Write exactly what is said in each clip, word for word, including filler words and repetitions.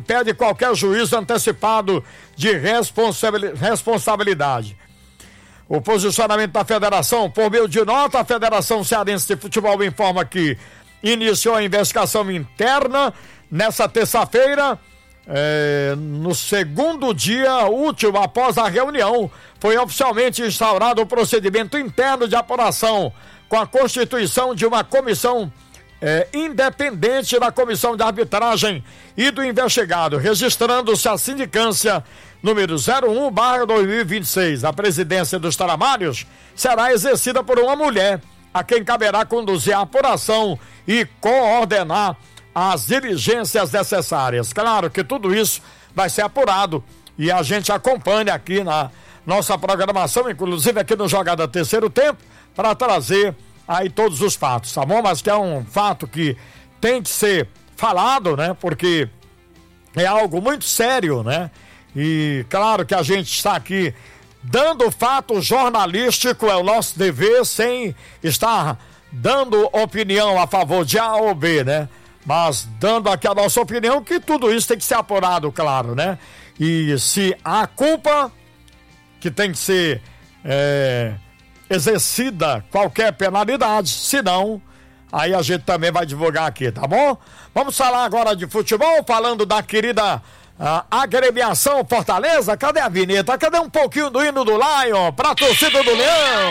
impede qualquer juízo antecipado de responsabilidade. O posicionamento da federação, por meio de nota, a Federação Cearense de Futebol informa que iniciou a investigação interna nessa terça-feira, é, no segundo dia útil após a reunião, foi oficialmente instaurado o procedimento interno de apuração com a constituição de uma comissão é, independente da comissão de arbitragem e do investigado, registrando-se a sindicância número zero um barra dois mil e vinte e seis. A presidência dos trabalhos será exercida por uma mulher, a quem caberá conduzir a apuração e coordenar as diligências necessárias. Claro que tudo isso vai ser apurado e a gente acompanha aqui na nossa programação, inclusive aqui no Jogada Terceiro Tempo, para trazer aí todos os fatos, tá bom? Mas que é um fato que tem que ser falado, né? Porque é algo muito sério, né? E claro que a gente está aqui dando fato jornalístico, é o nosso dever, sem estar dando opinião a favor de A ou B, né? Mas dando aqui a nossa opinião que tudo isso tem que ser apurado, claro, né? E se há culpa, que tem que ser é, exercida qualquer penalidade, se não, aí a gente também vai divulgar aqui, tá bom? Vamos falar agora de futebol, falando da querida a agremiação Fortaleza. Cadê a vinheta? Cadê um pouquinho do hino do Lion pra torcida do Leão?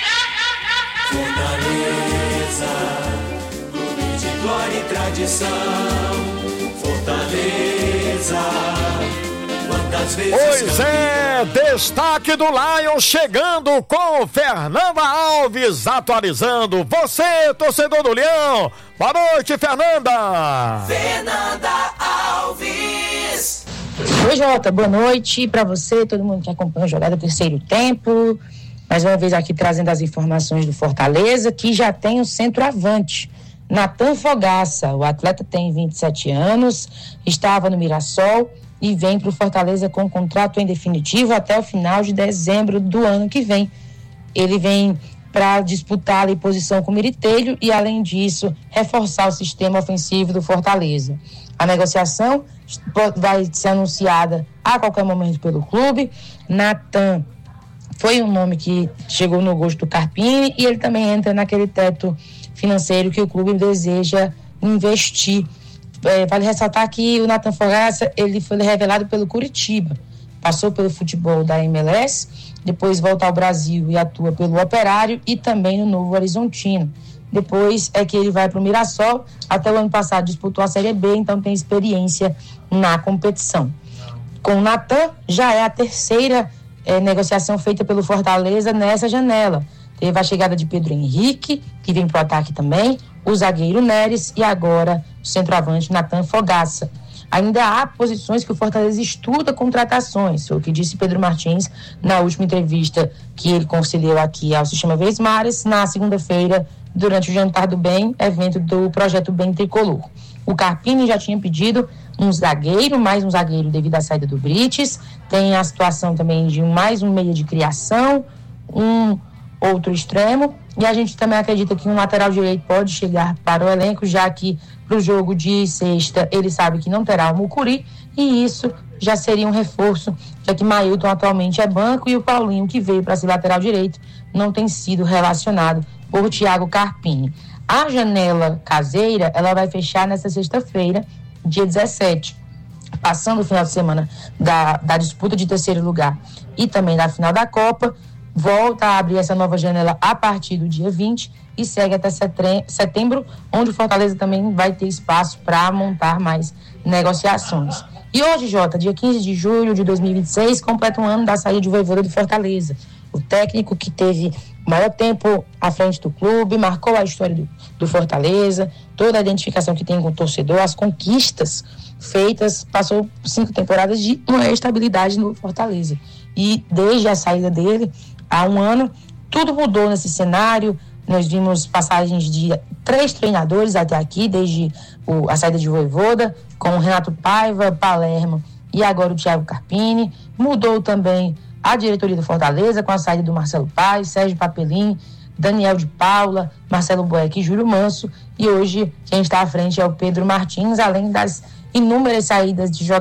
Fortaleza, clube de glória e tradição. Fortaleza, quantas vezes... Pois é, destaque do Lion chegando com Fernanda Alves atualizando. Você, torcedor do Leão, boa noite, Fernanda. Fernanda Alves. Oi, Jota, boa noite para você, todo mundo que acompanha a Jogada Terceiro Tempo. Mais uma vez aqui trazendo as informações do Fortaleza, que já tem o centroavante, Natan Fogaça. O atleta tem vinte e sete anos, estava no Mirassol e vem para o Fortaleza com contrato em definitivo até o final de dezembro do ano que vem. Ele vem para disputar ali posição com o Miritelho e, além disso, reforçar o sistema ofensivo do Fortaleza. A negociação vai ser anunciada a qualquer momento pelo clube. Natan foi um nome que chegou no gosto do Carpini e ele também entra naquele teto financeiro que o clube deseja investir. É, vale ressaltar que o Natan Fogaça, ele foi revelado pelo Curitiba, passou pelo futebol da M L S, depois volta ao Brasil e atua pelo Operário e também no Novo Horizontino. Depois é que ele vai para o Mirassol, até o ano passado disputou a Série B, então tem experiência na competição. Com o Natan, já é a terceira é, negociação feita pelo Fortaleza nessa janela. Teve a chegada de Pedro Henrique, que vem para o ataque também, o zagueiro Neres e agora o centroavante Natan Fogaça. Ainda há posições que o Fortaleza estuda contratações, foi o que disse Pedro Martins na última entrevista que ele concedeu aqui ao Sistema Verdes Mares, na segunda-feira, durante o Jantar do Bem, evento do Projeto Bem Tricolor. O Carpini já tinha pedido um zagueiro, mais um zagueiro devido à saída do Brites, tem a situação também de mais um meia de criação, um outro extremo, e a gente também acredita que um lateral direito pode chegar para o elenco, já que para o jogo de sexta ele sabe que não terá o Mucuri, e isso já seria um reforço, já que Mailton atualmente é banco e o Paulinho, que veio para ser lateral direito, não tem sido relacionado por Thiago Carpini. A janela caseira, ela vai fechar nessa sexta-feira, dia dezessete, passando o final de semana da, da disputa de terceiro lugar e também da final da Copa. Volta a abrir essa nova janela a partir do dia vinte e segue até setembro, onde o Fortaleza também vai ter espaço para montar mais negociações. E hoje, Jota, dia quinze de julho de dois mil e vinte e seis, completa um ano da saída de Vojvoda do Fortaleza. O técnico que teve maior tempo à frente do clube, marcou a história do, do Fortaleza, toda a identificação que tem com o torcedor, as conquistas feitas, passou cinco temporadas de uma estabilidade no Fortaleza. E desde a saída dele, há um ano, tudo mudou nesse cenário. Nós vimos passagens de três treinadores até aqui, desde o, a saída de Vojvoda, com o Renato Paiva, Palermo e agora o Thiago Carpini. Mudou também a diretoria do Fortaleza, com a saída do Marcelo Paes, Sérgio Papelim, Daniel de Paula, Marcelo Boeck e Júlio Manso. E hoje quem está à frente é o Pedro Martins, além das inúmeras saídas de jogadores